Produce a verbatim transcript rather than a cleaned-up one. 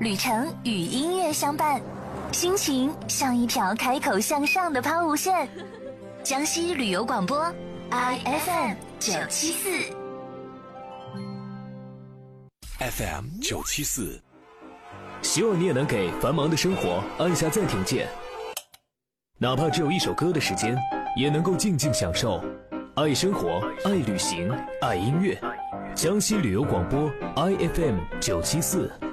旅程与音乐相伴，心情像一条开口向上的抛物线。江西旅游广播 I F M 九七四 F M 九七四， 希望你也能给繁忙的生活按下暂停键，哪怕只有一首歌的时间，也能够静静享受。爱生活，爱旅行，爱音乐。江西旅游广播 I F M 九七四。